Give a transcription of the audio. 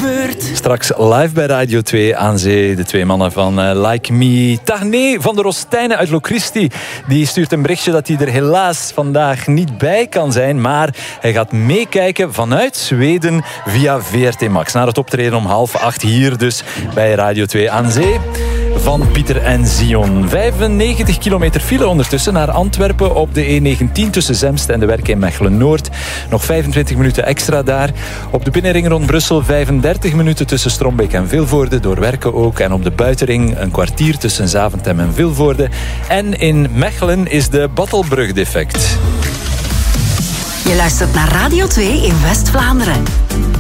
gebeurt. Straks live bij Radio 2 aan zee. De twee mannen van Like Me. Tagné van de Rostijnen uit Locristi. Die stuurt een berichtje dat hij er helaas vandaag niet bij kan zijn. Maar hij gaat meekijken vanuit Zweden via VRT Max. Naar het optreden om 7:30 hier dus bij Radio 2 aan zee. Van Pieter en Zion. 95 kilometer file ondertussen naar Antwerpen op de E19 tussen Zemst en de Werken in Mechelen-Noord. Nog 25 minuten extra daar. Op de binnenring rond Brussel 35 minuten tussen Strombeek en Vilvoorde, door Werken ook. En op de buitenring een kwartier tussen Zaventem en Vilvoorde. En in Mechelen is de Battelbrug defect. Je luistert naar Radio 2 in West-Vlaanderen.